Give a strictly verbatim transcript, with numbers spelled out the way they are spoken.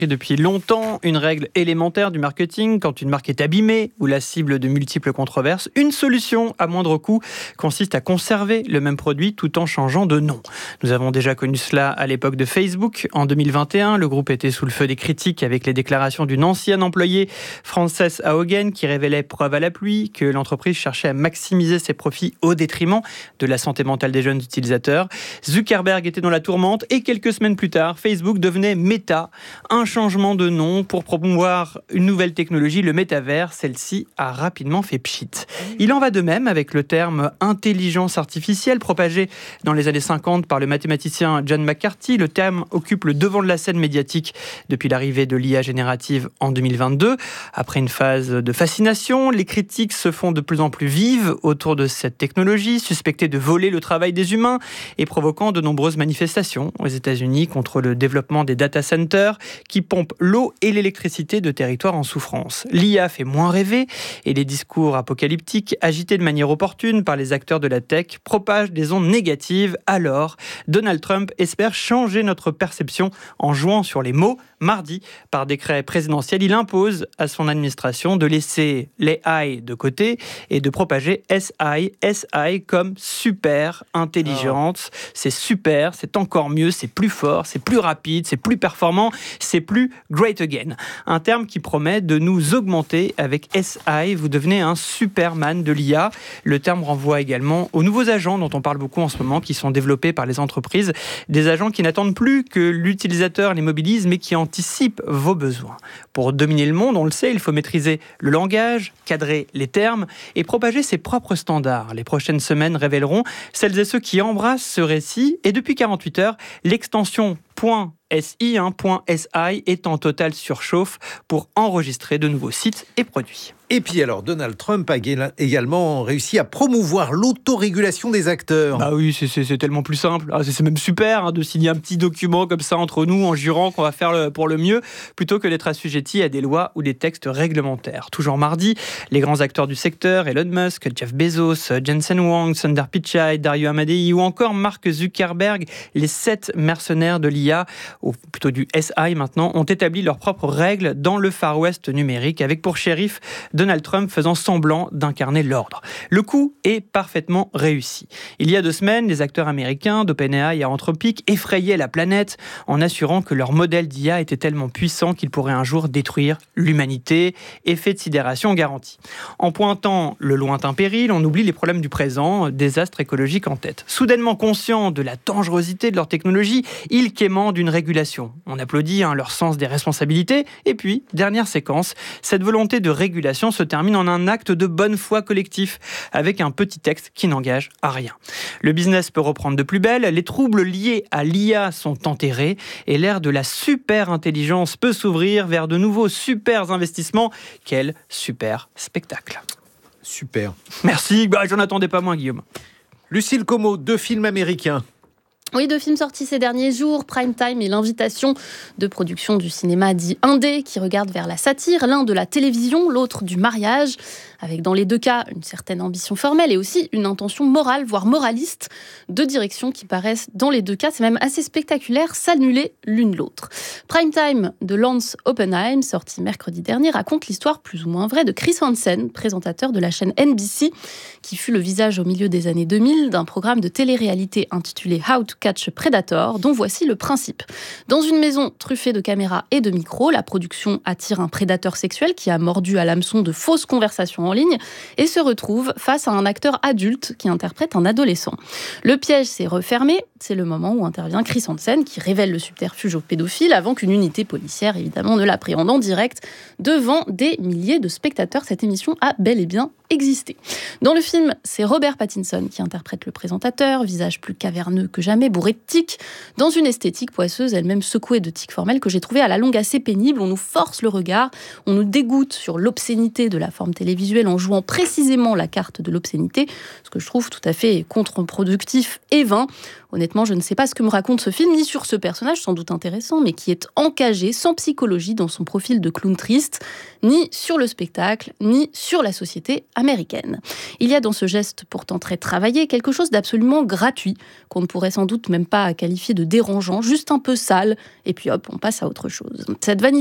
Depuis longtemps, une règle élémentaire du marketing, quand une marque est abîmée ou la cible de multiples controverses, une solution à moindre coût consiste à conserver le même produit tout en changeant de nom. Nous avons déjà connu cela à l'époque de Facebook. En deux mille vingt et un, le groupe était sous le feu des critiques avec les déclarations d'une ancienne employée, Frances Haugen, qui révélait preuve à la pluie que l'entreprise cherchait à maximiser ses profits au détriment de la santé mentale des jeunes utilisateurs. Zuckerberg était dans la tourmente et quelques semaines plus tard, Facebook devenait Meta, un changement de nom pour promouvoir une nouvelle technologie, le métavers. Celle-ci a rapidement fait pchit. Il en va de même avec le terme intelligence artificielle propagé dans les années cinquante par le mathématicien John McCarthy. Le terme occupe le devant de la scène médiatique depuis l'arrivée de l'I A générative en deux mille vingt-deux. Après une phase de fascination, les critiques se font de plus en plus vives autour de cette technologie, suspectée de voler le travail des humains et provoquant de nombreuses manifestations aux États-Unis contre le développement des data centers qui pompe l'eau et l'électricité de territoires en souffrance. L'I A fait moins rêver et les discours apocalyptiques, agités de manière opportune par les acteurs de la tech, propagent des ondes négatives. Alors, Donald Trump espère changer notre perception en jouant sur les mots. Mardi, par décret présidentiel, il impose à son administration de laisser les I de côté et de propager S I, S I comme super intelligence. Oh. C'est super, c'est encore mieux, c'est plus fort, c'est plus rapide, c'est plus performant, c'est plus great again. Un terme qui promet de nous augmenter avec S I. Vous devenez un Superman de l'I A. Le terme renvoie également aux nouveaux agents dont on parle beaucoup en ce moment, qui sont développés par les entreprises. Des agents qui n'attendent plus que l'utilisateur les mobilise, mais qui anticipent vos besoins. Pour dominer le monde, on le sait, il faut maîtriser le langage, cadrer les termes et propager ses propres standards. Les prochaines semaines révéleront celles et ceux qui embrassent ce récit. Et depuis quarante-huit heures, l'extension .si, hein, .si est en totale surchauffe pour enregistrer de nouveaux sites et produits. Et puis alors, Donald Trump a également réussi à promouvoir l'autorégulation des acteurs. Bah oui, c'est, c'est, c'est tellement plus simple. Ah, c'est, c'est même super hein, de signer un petit document comme ça entre nous en jurant qu'on va faire le, pour le mieux, plutôt que d'être assujetti à des lois ou des textes réglementaires. Toujours mardi, les grands acteurs du secteur, Elon Musk, Jeff Bezos, Jensen Huang, Sundar Pichai, Dario Amodei ou encore Mark Zuckerberg, les sept mercenaires de l'I A, ou plutôt du S I maintenant, ont établi leurs propres règles dans le Far West numérique, avec pour shérif Donald Trump faisant semblant d'incarner l'ordre. Le coup est parfaitement réussi. Il y a deux semaines, les acteurs américains d'OpenAI et Anthropic effrayaient la planète en assurant que leur modèle d'I A était tellement puissant qu'il pourrait un jour détruire l'humanité. Effet de sidération garanti. En pointant le lointain péril, on oublie les problèmes du présent, désastre écologique en tête. Soudainement conscients de la dangerosité de leur technologie, ils quémandent une régulation. On applaudit hein, leur sens des responsabilités. Et puis, dernière séquence, cette volonté de régulation se termine en un acte de bonne foi collectif, avec un petit texte qui n'engage à rien. Le business peut reprendre de plus belle, les troubles liés à l'I A sont enterrés, et l'ère de la super intelligence peut s'ouvrir vers de nouveaux super investissements. Quel super spectacle. Super. Merci, bah, j'en attendais pas moins, Guillaume. Lucille Como, deux films américains. Oui, deux films sortis ces derniers jours, Prime Time et l'invitation de production du cinéma dit indé, qui regarde vers la satire, l'un de la télévision, l'autre du mariage, avec dans les deux cas une certaine ambition formelle et aussi une intention morale, voire moraliste, deux directions qui paraissent dans les deux cas, c'est même assez spectaculaire, s'annuler l'une l'autre. Prime Time de Lance Oppenheim, sorti mercredi dernier, raconte l'histoire plus ou moins vraie de Chris Hansen, présentateur de la chaîne N B C, qui fut le visage au milieu des années deux mille d'un programme de télé-réalité intitulé How to Catch a Predator, dont voici le principe. Dans une maison truffée de caméras et de micros, la production attire un prédateur sexuel qui a mordu à l'hameçon de fausses conversations en ligne et se retrouve face à un acteur adulte qui interprète un adolescent. Le piège s'est refermé, c'est le moment où intervient Chris Hansen qui révèle le subterfuge au pédophile avant qu'une unité policière, évidemment, ne l'appréhende en direct devant des milliers de spectateurs. Cette émission a bel et bien existé. Dans le film, c'est Robert Pattinson qui interprète le présentateur, visage plus caverneux que jamais, bourré de tics, dans une esthétique poisseuse, elle-même secouée de tics formels, que j'ai trouvé à la longue assez pénible. On nous force le regard, on nous dégoûte sur l'obscénité de la forme télévisuelle en jouant précisément la carte de l'obscénité, ce que je trouve tout à fait contre-productif et vain. Honnêtement, je ne sais pas ce que me raconte ce film, ni sur ce personnage sans doute intéressant, mais qui est encagé, sans psychologie, dans son profil de clown triste, ni sur le spectacle, ni sur la société américaine. Il y a dans ce geste pourtant très travaillé quelque chose d'absolument gratuit, qu'on ne pourrait sans doute même pas qualifier de dérangeant, juste un peu sale, et puis hop, on passe à autre chose. Cette vanité